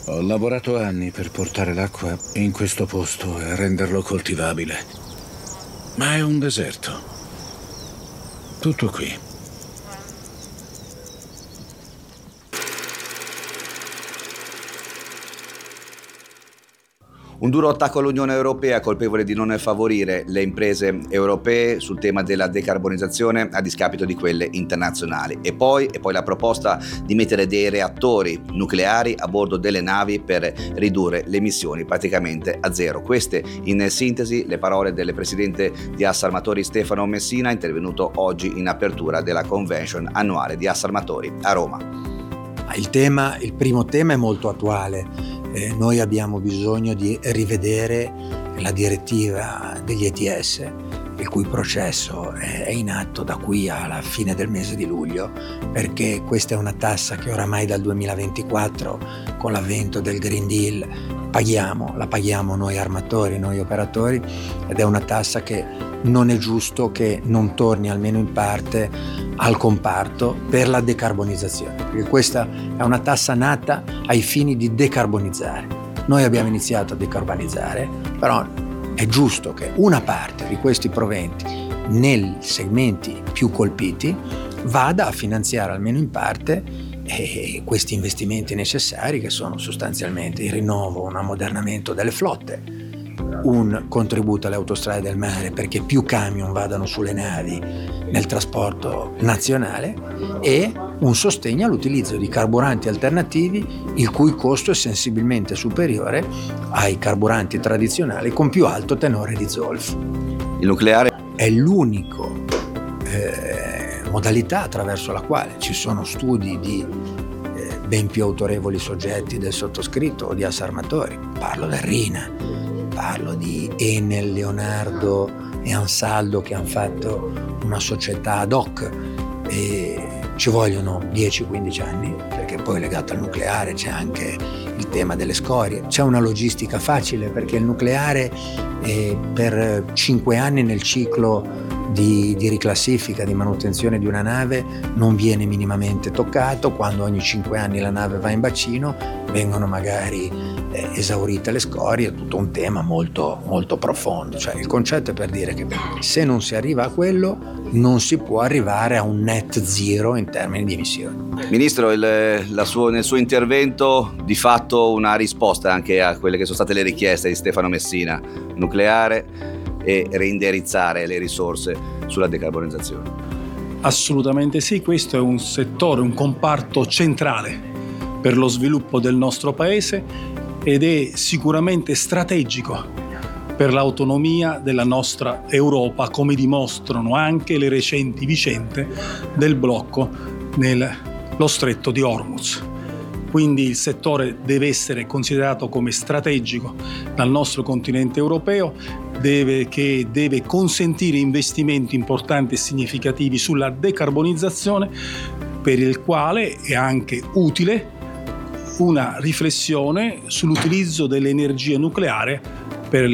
Ho lavorato anni per portare l'acqua in questo posto e renderlo coltivabile. Ma è un deserto. Tutto qui. Un duro attacco all'Unione Europea colpevole di non favorire le imprese europee sul tema della decarbonizzazione a discapito di quelle internazionali. E poi la proposta di mettere dei reattori nucleari a bordo delle navi per ridurre le emissioni praticamente a zero. Queste, in sintesi, le parole del presidente di Assarmatori Stefano Messina, intervenuto oggi in apertura della convention annuale di Assarmatori a Roma. Il primo tema è molto attuale. Noi abbiamo bisogno di rivedere la direttiva degli ETS, il cui processo è in atto da qui alla fine del mese di luglio, perché questa è una tassa che oramai dal 2024, con l'avvento del Green Deal, la paghiamo noi armatori, noi operatori, ed è una tassa che non è giusto che non torni almeno in parte al comparto per la decarbonizzazione, perché questa è una tassa nata ai fini di decarbonizzare. Noi abbiamo iniziato a decarbonizzare, però è giusto che una parte di questi proventi nei segmenti più colpiti vada a finanziare almeno in parte questi investimenti necessari, che sono sostanzialmente il rinnovo, un ammodernamento delle flotte, un contributo alle autostrade del mare perché più camion vadano sulle navi nel trasporto nazionale, e un sostegno all'utilizzo di carburanti alternativi il cui costo è sensibilmente superiore ai carburanti tradizionali con più alto tenore di zolfo. Il nucleare è l'unico modalità attraverso la quale ci sono studi di ben più autorevoli soggetti del sottoscritto o di Assarmatori. Parlo del RINA, parlo di Enel, Leonardo e Ansaldo, che hanno fatto una società ad hoc, e ci vogliono 10-15 anni, perché poi legato al nucleare c'è anche il tema delle scorie. C'è una logistica facile, perché il nucleare per 5 anni nel ciclo di riclassifica, di manutenzione di una nave non viene minimamente toccato. Quando ogni 5 anni la nave va in bacino vengono magari esaurite le scorie. È tutto un tema molto, molto profondo. Cioè, il concetto è per dire che se non si arriva a quello non si può arrivare a un net zero in termini di emissioni. Ministro, nel suo intervento di fatto una risposta anche a quelle che sono state le richieste di Stefano Messina: nucleare e reindirizzare le risorse sulla decarbonizzazione. Assolutamente sì, questo è un settore, un comparto centrale per lo sviluppo del nostro paese ed è sicuramente strategico per l'autonomia della nostra Europa, come dimostrano anche le recenti vicende del blocco nello stretto di Hormuz. Quindi il settore deve essere considerato come strategico dal nostro continente europeo, che deve consentire investimenti importanti e significativi sulla decarbonizzazione, per il quale è anche utile una riflessione sull'utilizzo dell'energia nucleare per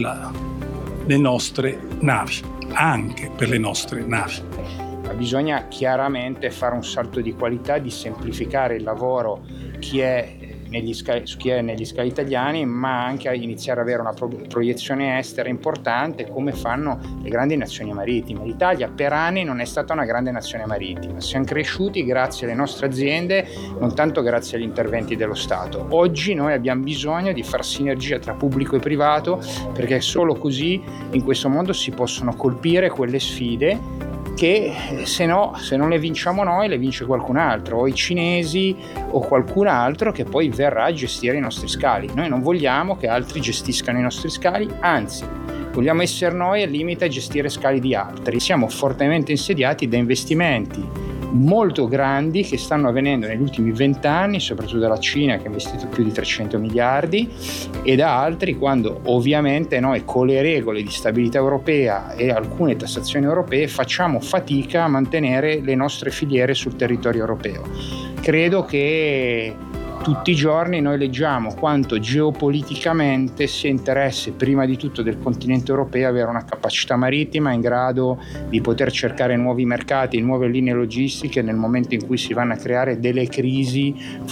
le nostre navi, anche per le nostre navi. Bisogna chiaramente fare un salto di qualità, di semplificare il lavoro chi è negli scali italiani, ma anche a iniziare ad avere una proiezione estera importante, come fanno le grandi nazioni marittime. L'Italia per anni non è stata una grande nazione marittima, siamo cresciuti grazie alle nostre aziende, non tanto grazie agli interventi dello Stato. Oggi noi abbiamo bisogno di far sinergia tra pubblico e privato, perché solo così in questo mondo si possono colpire quelle sfide che se non le vinciamo noi, le vince qualcun altro, o i cinesi o qualcun altro che poi verrà a gestire i nostri scali. Noi non vogliamo che altri gestiscano i nostri scali, anzi vogliamo essere noi al limite a gestire scali di altri. Siamo fortemente insediati da investimenti molto grandi che stanno avvenendo negli ultimi 20 anni, soprattutto dalla Cina, che ha investito più di 300 miliardi, e da altri, quando ovviamente noi con le regole di stabilità europea e alcune tassazioni europee facciamo fatica a mantenere le nostre filiere sul territorio europeo. Credo che tutti i giorni noi leggiamo quanto geopoliticamente sia interesse prima di tutto del continente europeo avere una capacità marittima in grado di poter cercare nuovi mercati, nuove linee logistiche nel momento in cui si vanno a creare delle crisi